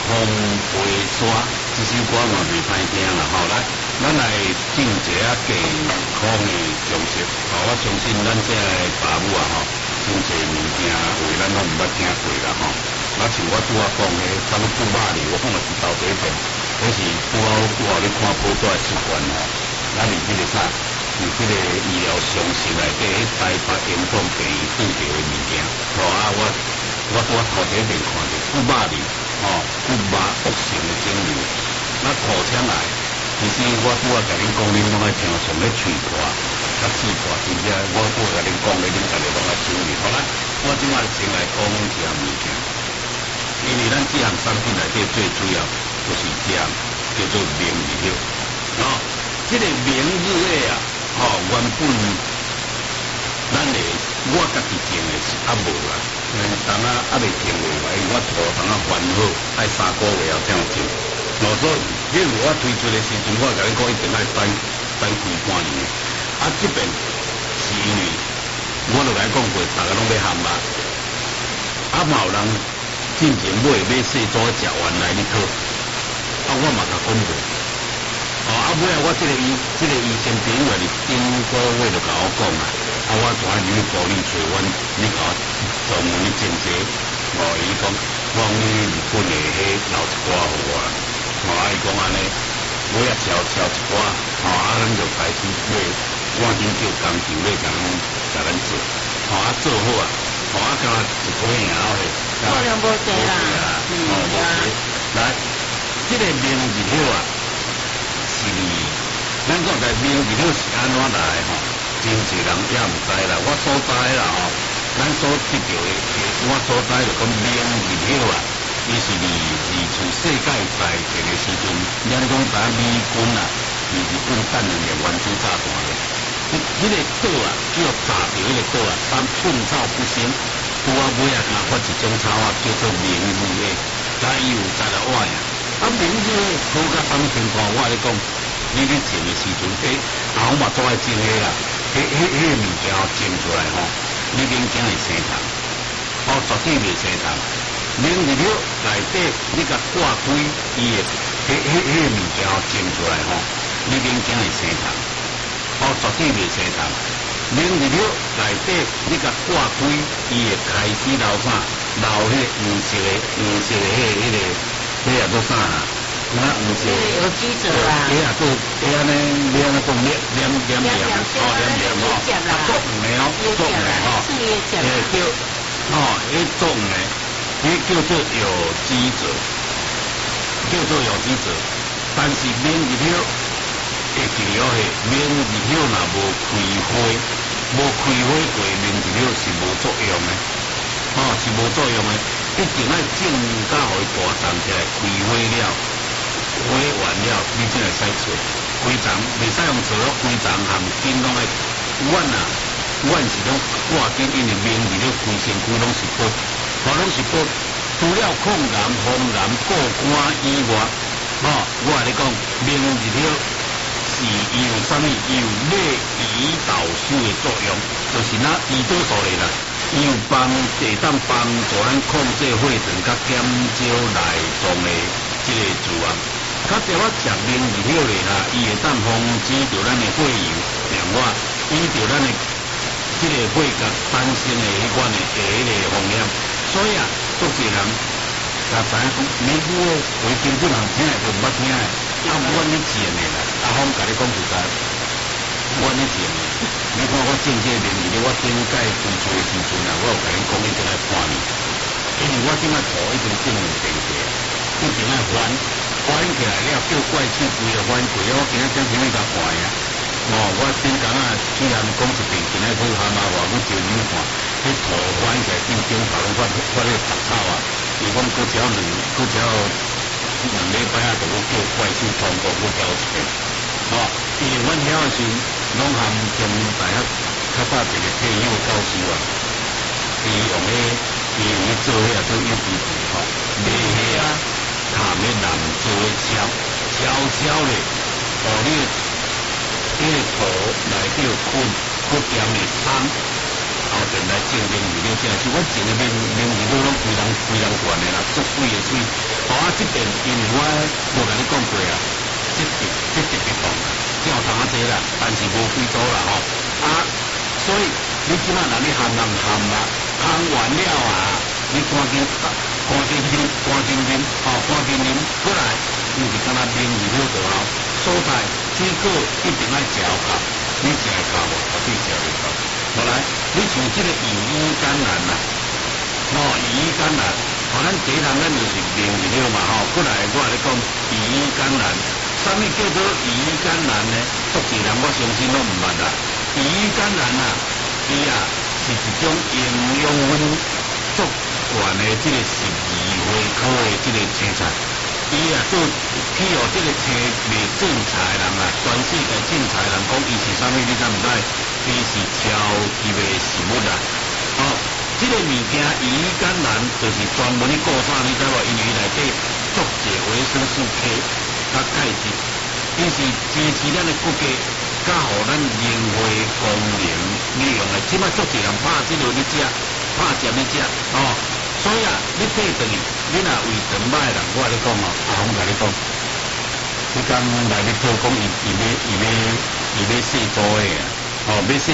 风飞沙，这首歌嘛袂歹听啦吼。来，咱来敬一下健康的常识。我相信咱这个爸母啊吼，真侪物件为咱拢毋捌听过啦吼。那像我拄仔讲的，什么猪肉哩，我讲的是豆底片，迄是拄好咧看报纸的习惯吼。咱伫迄个啥，伫迄个医疗常识内底，迄台北严重病院拄着的物件，吼啊我拄仔头前面看着猪肉哩，吼猪肉恶性的肿瘤，那口腔癌，其实我拄仔甲恁讲，恁拢爱听从咧喙破。较试破，真正我甲恁讲咧，恁家己拢爱注意。好啦，我即摆先来讲一项物件，因为咱这项产品内底最主要就是这样叫做明日hiệu。这个明日的啊，原本咱的我家己种的是无啦，当啊未种落来，我土当翻好，爱3个月后才有种。所以，因为我推出的时阵，我甲你讲一定爱等几半年。这边是因为我就来讲过，大家拢要喊啦。嘛有人进前买细组食完来你讨，我嘛甲讲过。尾啊，我这个医生朋友是顶个月就甲我讲啦。我怎样你鼓励找阮，你甲我专门你种这，伊讲，我讲你日本的迄留一寡互我，伊讲安尼，尾啊挑一寡，咱就开始买。我已经叫工厂要甲咱做，做好啊，敢一批然后数量无济啦， 来，这个明日hiệu啊，是咱讲在明日hiệu是安怎来吼？真侪人也毋知啦，我所知啦吼，咱所得到的，我所知就讲明日hiệu啊，伊是二次世界大战的时阵，咱讲在美军啊，日本占领的原子炸弹的。迄个岛啊，叫炸着迄个岛啊，当寸草不生。拄仔尾啊，发一种草啊，叫做明日的，才有10来瓦呀。明日的好甲当情况，我咧讲，你咧种的时阵，我嘛做爱种的啦。迄物件种出来吼，你免惊会生虫，绝对袂生虫。明日了内底，你甲挂开伊的，迄物件种出来吼，你免惊会生虫。绝对袂生虫。明日了内底，你甲挂开，伊会开始流啥？流迄个黄色的，迄也做啥啦？黄色的有机质啦。 迄也做，安尼，你安尼讲黏做黄的做黄的迄做黄的，迄叫做有机质，但是明日了。会记了嘿，明日hiệu若无开花过，明日hiệu是无作用的，是无作用的。一定爱种甲互伊大丛起来，开花了，花完了，你才会使做。规丛袂使用做了，规丛含茎拢爱，阮是拢挂紧，因为明日hiệu规身躯拢是宝，拢是宝。除了抗癌、防癌、过肝以外，我甲你讲，明日hiệu。是伊有啥物？伊有类胰岛素的作用，就是那胰岛素的啦。伊有当帮助咱控制血糖，甲减少内脏的这个脂肪。较对我食明日hiệu的啦，伊会当防止着咱的血油变化，伊着咱的这个血甲产生的迄款的第一个风险。所以啊，足侪人甲知影讲明日hiệu为根本人听的就毋捌听的。阮咧种的啦，阿峰甲你讲实在，阮咧种的。你看我种这明日hiệu，我顶届推出的时阵啊，我有甲你讲一定爱看呢，因为我即摆土已经种2遍过，一定爱翻起来了，叫怪手规个翻过，我今仔正想去甲看呀。我顶工啊，虽然讲一遍，今仔去蛤蟆话，我招你看，迄土翻起来顶头拢发迄杂草啊，伊讲搁只要2礼拜啊，就要叫怪兽通过去调一遍，因为阮遐个时拢含中大学较早一个退休教授啊，伊用做迄做UPP卖迄含迄蓝做的悄咧，你迄个土内底困点的葱，后边来种明日hiệu，这是我种的明日hiệu拢规人惯的啦，足水的水。 这边因为我无甲你讲过啊，这别讲，只有同仔济啦，但是无几多啦吼。所以你即摆若你含人含啦，含完了啊，你赶紧啉，过来，你是敢若啉2秒就好。所在水果一定爱嚼卡，你食会卡无？绝对食袂到。后来，你像这个羽衣甘蓝啦，羽衣甘蓝，咱第一项咱就是明日了嘛过来我来讲羽衣甘蓝，啥物叫做羽衣甘蓝呢？足济人我相信拢毋捌啦。羽衣甘蓝伊是一种营养分足悬的这个12花科的这个青菜。伊做去这个青卖种菜的人全世界种菜人讲伊是啥物，你敢毋知？伊是超级的食物啦。这个物件羽衣甘蓝就是专门去顾啥，你知无？因为内底足济维生素 K 甲钙质，伊是支持咱的骨骼，甲互咱凝血功能利用的。即摆足济人拍这落你食，拍针你食所以你爬转去，你若胃肠歹人，我甲你讲阿红甲你讲，你讲来咧做讲伊要细做的要细